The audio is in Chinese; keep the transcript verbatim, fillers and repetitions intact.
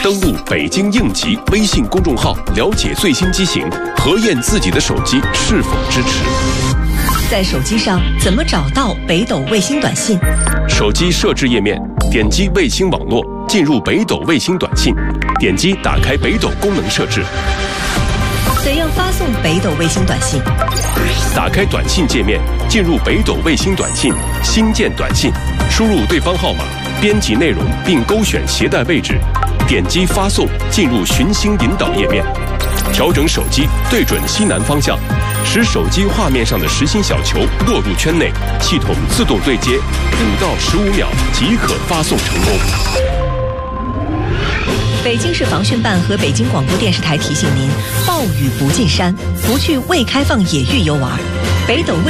登录北京应急微信公众号，了解最新机型，核验自己的手机是否支持。 在手机上怎么找到北斗卫星短信？ 手机设置页面，点击卫星网络，进入北斗卫星短信，点击打开北斗功能设置。 怎样发送北斗卫星短信？ 打开短信界面，进入北斗卫星短信，新建短信，输入对方号码，编辑内容并勾选携带位置，点击发送，进入寻星引导页面，调整手机对准西南方向，使手机画面上的实心小球落入圈内，系统自动对接，五到十五秒即可发送成功。 北京市防汛办和北京广播电视台提醒您：暴雨不进山，不去未开放野域游玩。北斗卫